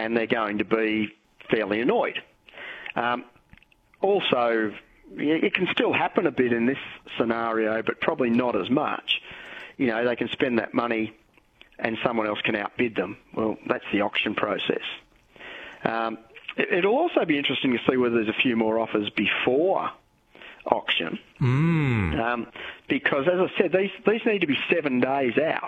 and they're going to be fairly annoyed. Also, it can still happen a bit in this scenario, but probably not as much. They can spend that money and someone else can outbid them. Well, that's the auction process. It'll also be interesting to see whether there's a few more offers before auction. Because, as I said, these need to be 7 days out.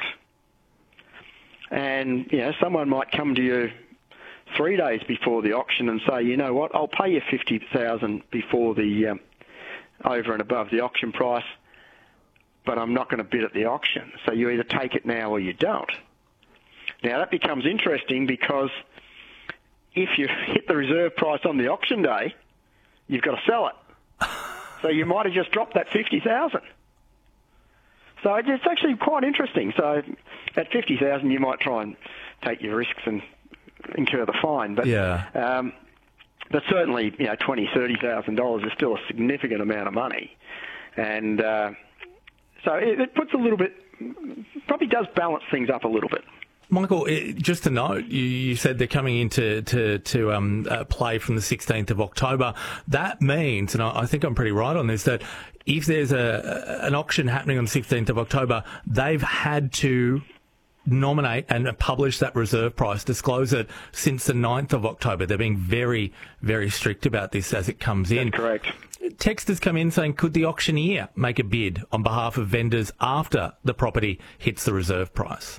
And, someone might come to you 3 days before the auction and say, you know what, I'll pay you $50,000 before the over and above the auction price, but I'm not going to bid at the auction. So you either take it now or you don't. Now, that becomes interesting because if you hit the reserve price on the auction day, you've got to sell it. So you might have just dropped that $50,000. So it's actually quite interesting. So at $50,000, you might try and take your risks and incur the fine. But but certainly, $20,000, $30,000 is still a significant amount of money, and so it puts a little bit, probably does balance things up a little bit. Michael, just to note, you said they're coming into play from the 16th of October. That means, and I think I'm pretty right on this, that if there's an auction happening on the 16th of October, they've had to nominate and publish that reserve price, disclose it since the 9th of October. They're being very, very strict about this as it comes in. That's correct. Texters come in saying, could the auctioneer make a bid on behalf of vendors after the property hits the reserve price?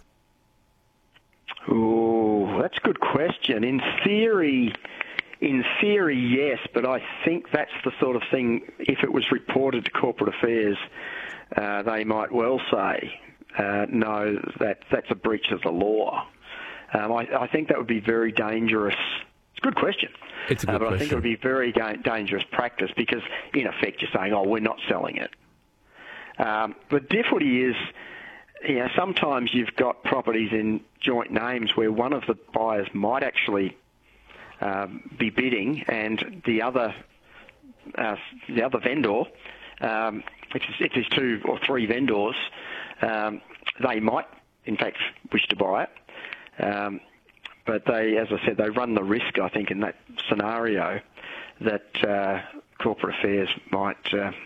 Oh, that's a good question. In theory, yes, but I think that's the sort of thing, if it was reported to Corporate Affairs, they might well say, no, that's a breach of the law. I think that would be very dangerous. It's a good question. It's a good question. I think it would be very dangerous practice because, in effect, you're saying, we're not selling it. The difficulty is, sometimes you've got properties in joint names where one of the buyers might actually be bidding, and the other vendor, if there's 2 or 3 vendors, they might, in fact, wish to buy it. But they, as I said, they run the risk, I think, in that scenario that Corporate Affairs might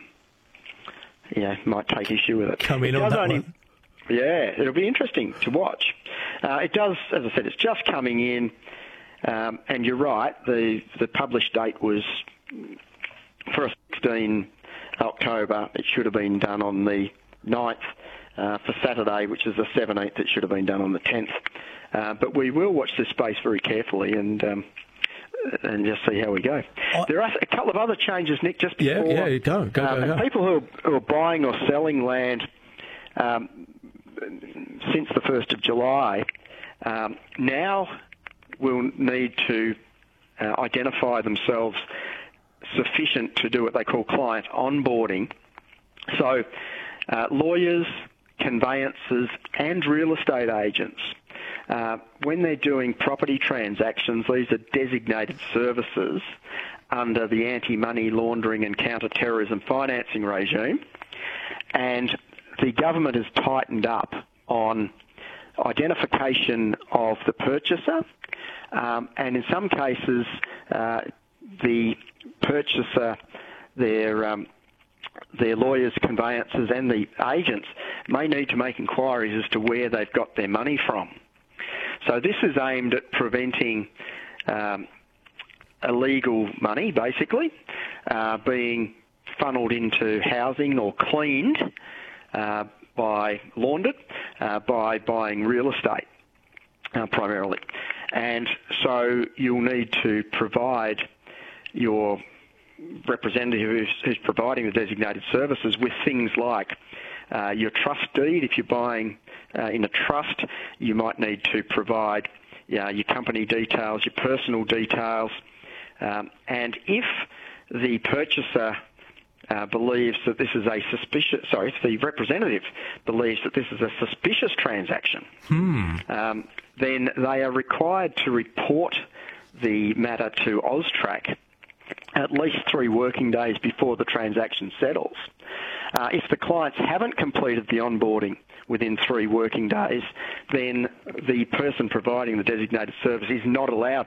take issue with it. Come in on that one. Yeah, it'll be interesting to watch. It does, as I said, it's just coming in, and you're right, the published date was for 16 October. It should have been done on the 9th. For Saturday, which is the 17th, it should have been done on the 10th. But we will watch this space very carefully and just see how we go. There are a couple of other changes, Nick, just before. Yeah, go. People who are buying or selling land since the 1st of July now will need to identify themselves sufficient to do what they call client onboarding. So lawyers, conveyancers and real estate agents, when they're doing property transactions, these are designated services under the Anti-Money Laundering and Counter-Terrorism Financing regime, and the government has tightened up on identification of the purchaser, and in some cases the purchaser, their lawyers, conveyancers and the agents may need to make inquiries as to where they've got their money from. So this is aimed at preventing illegal money, basically, being funneled into housing or cleaned laundered by buying real estate primarily. And so you'll need to provide your representative who's providing the designated services with things like your trust deed. If you're buying in a trust, you might need to provide your company details, your personal details, and if the purchaser believes that this is if the representative believes that this is a suspicious transaction, then they are required to report the matter to AUSTRAC at least 3 working days before the transaction settles. If the clients haven't completed the onboarding within 3 working days, then the person providing the designated service is not allowed